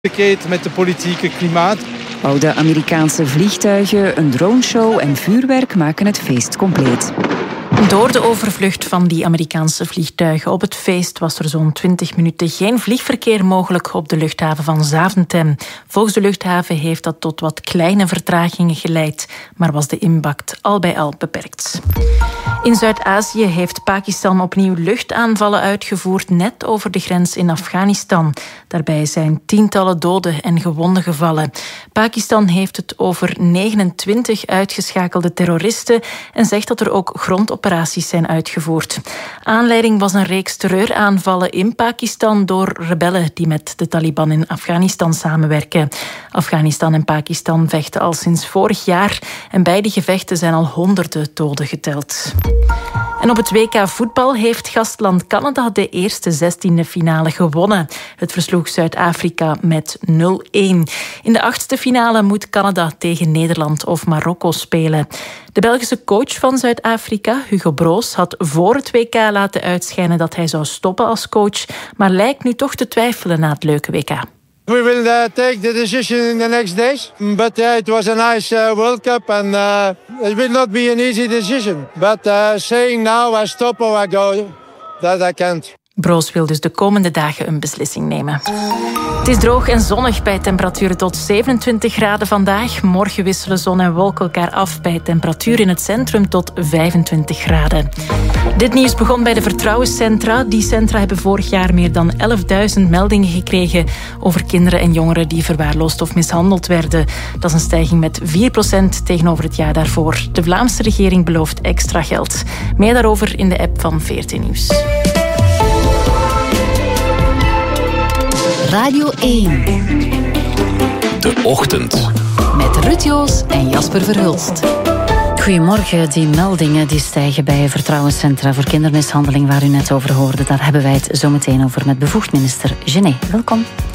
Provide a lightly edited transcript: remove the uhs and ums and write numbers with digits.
met de politieke klimaat. Oude Amerikaanse vliegtuigen, een droneshow en vuurwerk maken het feest compleet. Door de overvlucht van die Amerikaanse vliegtuigen op het feest was er zo'n 20 minuten geen vliegverkeer mogelijk op de luchthaven van Zaventem. Volgens de luchthaven heeft dat tot wat kleine vertragingen geleid, maar was de impact al bij al beperkt. In Zuid-Azië heeft Pakistan opnieuw luchtaanvallen uitgevoerd net over de grens in Afghanistan. Daarbij zijn tientallen doden en gewonden gevallen. Pakistan heeft het over 29 uitgeschakelde terroristen en zegt dat er ook grondoperaties zijn uitgevoerd. Aanleiding was een reeks terreuraanvallen in Pakistan door rebellen die met de Taliban in Afghanistan samenwerken. Afghanistan en Pakistan vechten al sinds vorig jaar en bij die gevechten zijn al honderden doden geteld. En op het WK voetbal heeft gastland Canada de eerste 16e finale gewonnen. Het versloeg Zuid-Afrika met 0-1. In de 8e finale moet Canada tegen Nederland of Marokko spelen. De Belgische coach van Zuid-Afrika, Hugo Broos, had voor het WK laten uitschijnen dat hij zou stoppen als coach, maar lijkt nu toch te twijfelen na het leuke WK. We will take the decision in the next days. But it was a nice World Cup and it will not be an easy decision. But saying now I stop or I go, that I can't. Broos wil dus de komende dagen een beslissing nemen. Het is droog en zonnig bij temperaturen tot 27 graden vandaag. Morgen wisselen zon en wolken elkaar af bij temperatuur in het centrum tot 25 graden. Dit nieuws begon bij de vertrouwenscentra. Die centra hebben vorig jaar meer dan 11.000 meldingen gekregen over kinderen en jongeren die verwaarloosd of mishandeld werden. Dat is een stijging met 4% tegenover het jaar daarvoor. De Vlaamse regering belooft extra geld. Meer daarover in de app van VRT Nieuws. Radio 1. De Ochtend. Met Ruud Joos en Jasper Verhulst. Goedemorgen. Die meldingen die stijgen bij vertrouwenscentra voor kindermishandeling waar u net over hoorde. Daar hebben wij het zo meteen over met bevoegd minister Genet. Welkom.